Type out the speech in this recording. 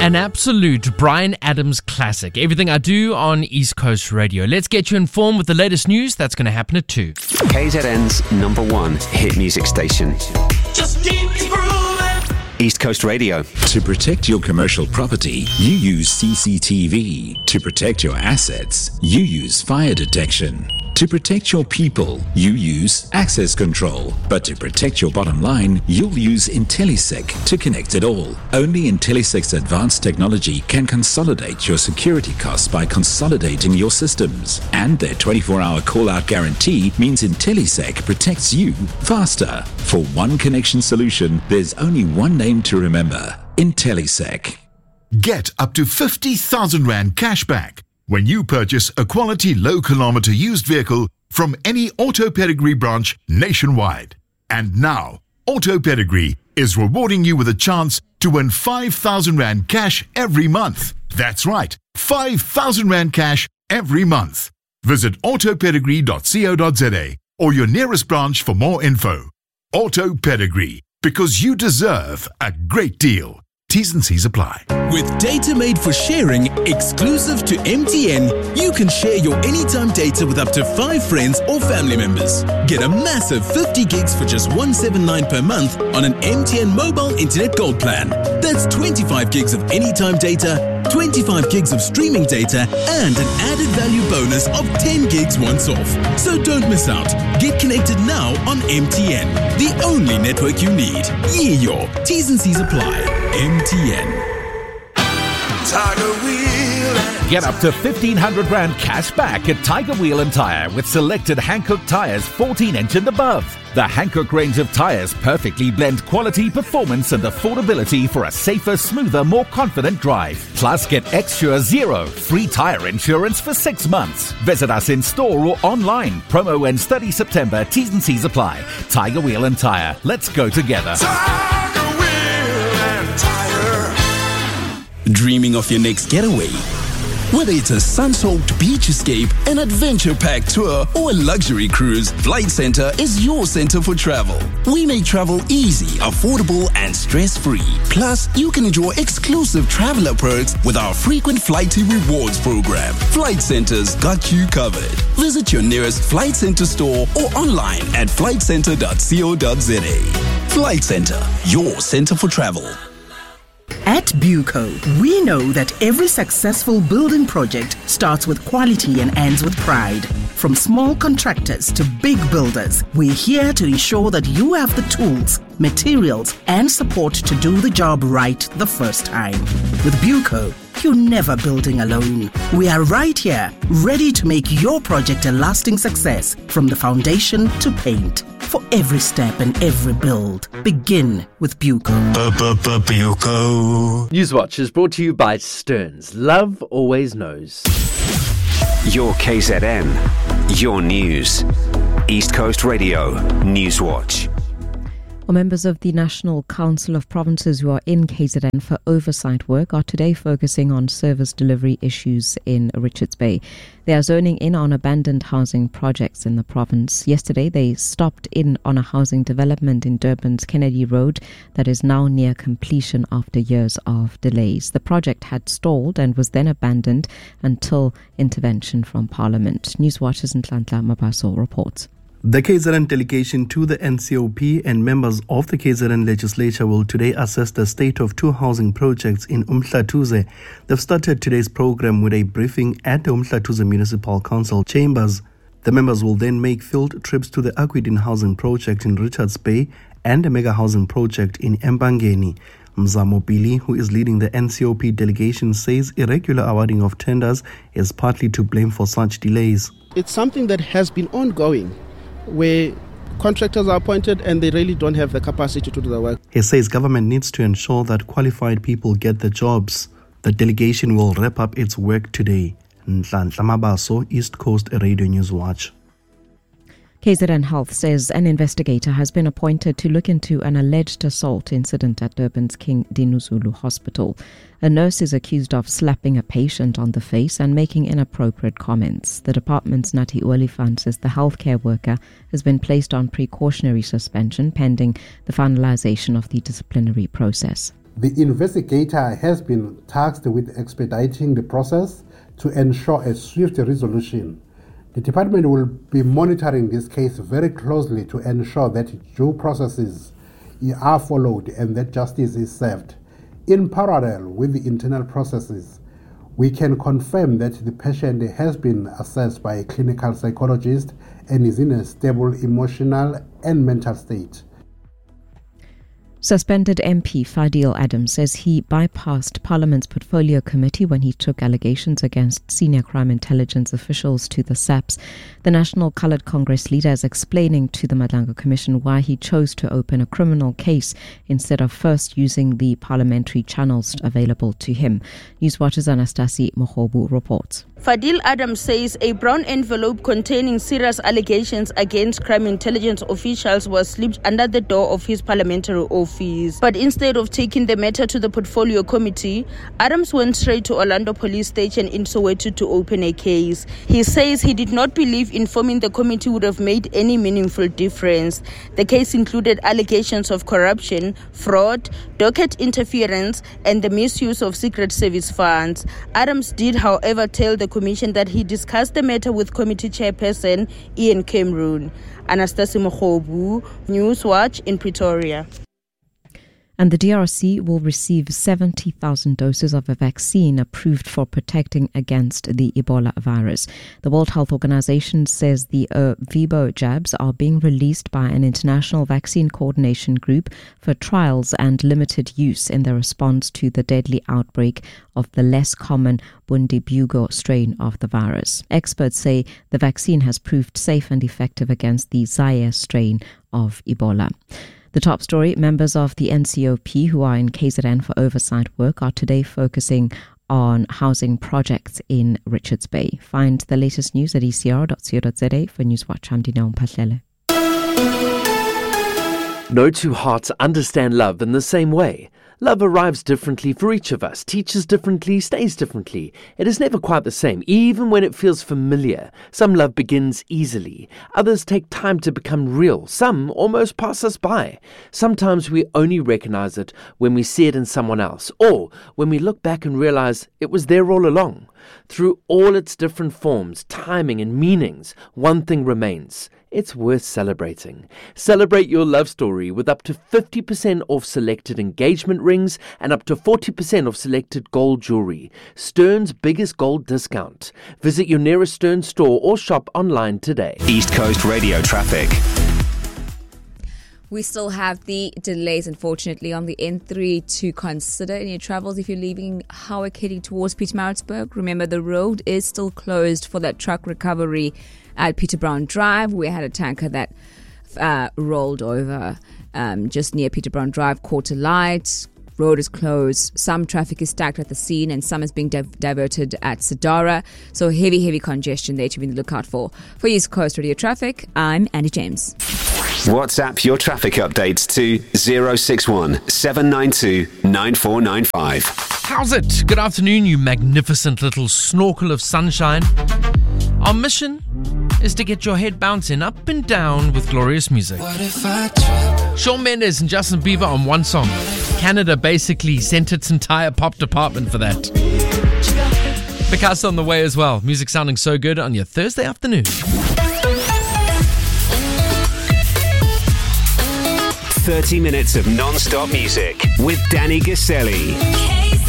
An absolute Bryan Adams classic. Everything I Do on East Coast Radio. Let's get you informed with the latest news. That's going to happen at 2. KZN's #1 hit music station. Just keep grooving. East Coast Radio. To protect your commercial property, you use CCTV. To protect your assets, you use fire detection. To protect your people, you use access control. But to protect your bottom line, you'll use IntelliSec to connect it all. Only IntelliSec's advanced technology can consolidate your security costs by consolidating your systems. And their 24-hour call-out guarantee means IntelliSec protects you faster. For one connection solution, there's only one name to remember: IntelliSec. Get up to 50,000 Rand cash back when you purchase a quality low-kilometer used vehicle from any Auto Pedigree branch nationwide. And now, Auto Pedigree is rewarding you with a chance to win 5,000 Rand cash every month. That's right, 5,000 Rand cash every month. Visit autopedigree.co.za or your nearest branch for more info. Auto Pedigree, because you deserve a great deal. T's and C's apply. With data made for sharing, exclusive to MTN, you can share your anytime data with up to 5 friends or family members. Get a massive 50 gigs for just $179 per month on an MTN mobile internet gold plan. That's 25 gigs of anytime data, 25 gigs of streaming data, and an added value bonus of 10 gigs once off. So don't miss out. Get connected now on MTN, the only network you need. Yeah, T's and C's apply. MTN. Tiger Wheel. Get up to 1,500 Rand cash back at Tiger Wheel and Tire with selected Hankook tires 14-inch and above. The Hankook range of tires perfectly blend quality, performance and affordability for a safer, smoother, more confident drive. Plus, get Xsure Zero free tire insurance for 6 months. Visit us in store or online. Promo ends 30 September. T's and C's apply. Tiger Wheel and Tire. Let's go together. Tiger Wheel and Tire. Dreaming of your next getaway? Whether it's a sun-soaked beach escape, an adventure-packed tour, or a luxury cruise, Flight Centre is your center for travel. We make travel easy, affordable, and stress-free. Plus, you can enjoy exclusive traveler perks with our frequent Flighty Rewards program. Flight Centre's got you covered. Visit your nearest Flight Centre store or online at flightcentre.co.za. Flight Centre, your center for travel. At Buco, we know that every successful building project starts with quality and ends with pride. From small contractors to big builders, we're here to ensure that you have the tools, materials, and support to do the job right the first time. With Buco, you're never building alone. We are right here, ready to make your project a lasting success, from the foundation to paint. For every step and every build, begin with Buco. Buco. Newswatch is brought to you by Stearns. Love always knows. Your KZN. Your news. East Coast Radio. Newswatch. Well, members of the National Council of Provinces who are in KZN for oversight work are today focusing on service delivery issues in Richards Bay. They are zoning in on abandoned housing projects in the province. Yesterday, they stopped in on a housing development in Durban's Kennedy Road that is now near completion after years of delays. The project had stalled and was then abandoned until intervention from Parliament. Newswatch's Nhlanhla Mabaso reports. The KZN delegation to the NCOP and members of the KZN legislature will today assess the state of 2 housing projects in Umhlathuze. They've started today's program with a briefing at the Umhlathuze Municipal Council chambers. The members will then make field trips to the Aquidin housing project in Richards Bay and a mega housing project in Embangeni. Mzamo Pili, who is leading the NCOP delegation, says irregular awarding of tenders is partly to blame for such delays. It's something that has been ongoing, where contractors are appointed and they really don't have the capacity to do the work. He says government needs to ensure that qualified people get the jobs. The delegation will wrap up its work today. Nhlanhla Mabaso, East Coast Radio News Watch. KZN Health says an investigator has been appointed to look into an alleged assault incident at Durban's King Dinuzulu Hospital. A nurse is accused of slapping a patient on the face and making inappropriate comments. The department's Nati Olifant says the healthcare worker has been placed on precautionary suspension pending the finalization of the disciplinary process. The investigator has been tasked with expediting the process to ensure a swift resolution. The department will be monitoring this case very closely to ensure that due processes are followed and that justice is served. In parallel with the internal processes, we can confirm that the patient has been assessed by a clinical psychologist and is in a stable emotional and mental state. Suspended MP Fadil Adams says he bypassed Parliament's Portfolio Committee when he took allegations against senior crime intelligence officials to the SAPS. The National Coloured Congress leader is explaining to the Madlanga Commission why he chose to open a criminal case instead of first using the parliamentary channels available to him. Newswatch's Anastasi Mohobu reports. Fadil Adams says a brown envelope containing serious allegations against crime intelligence officials was slipped under the door of his parliamentary office. But instead of taking the matter to the Portfolio Committee, Adams went straight to Orlando Police Station in Soweto to open a case. He says he did not believe informing the committee would have made any meaningful difference. The case included allegations of corruption, fraud, docket interference, and the misuse of Secret Service funds. Adams did, however, tell the Commission that he discussed the matter with committee chairperson Ian Cameron. Anastasi Mohobu, Newswatch in Pretoria. And the DRC will receive 70,000 doses of a vaccine approved for protecting against the Ebola virus. The World Health Organization says the Vibo jabs are being released by an international vaccine coordination group for trials and limited use in the response to the deadly outbreak of the less common Bundibugyo strain of the virus. Experts say the vaccine has proved safe and effective against the Zaire strain of Ebola. The top story, members of the NCOP who are in KZN for oversight work are today focusing on housing projects in Richards Bay. Find the latest news at ecr.co.za. For Newswatch, I'm Dineo Mphahlele. No two hearts understand love in the same way. Love arrives differently for each of us, teaches differently, stays differently. It is never quite the same, even when it feels familiar. Some love begins easily. Others take time to become real. Some almost pass us by. Sometimes we only recognize it when we see it in someone else, or when we look back and realize it was there all along. Through all its different forms, timing and meanings, one thing remains. It's worth celebrating. Celebrate your love story with up to 50% off selected engagement rings and up to 40% off selected gold jewelry. Stern's biggest gold discount. Visit your nearest Stern store or shop online today. East Coast Radio traffic. We still have the delays, unfortunately, on the N3 to consider in your travels if you're leaving Howick heading towards Pietermaritzburg. Remember, the road is still closed for that truck recovery at Peter Brown Drive. We had a tanker that rolled over just near Peter Brown Drive, caught a light. Road is closed. Some traffic is stacked at the scene and some is being diverted at Sadara. So heavy congestion there to be on the lookout for. For East Coast Radio Traffic, I'm Andy James. WhatsApp your traffic updates to 061 792 9495. How's it? Good afternoon, you magnificent little snorkel of sunshine. Our mission is to get your head bouncing up and down with glorious music. Shawn Mendes and Justin Bieber on one song. Canada basically sent its entire pop department for that. Picasso on the way as well. Music sounding so good on your Thursday afternoon. 30 minutes of non-stop music with Danny Gaselli.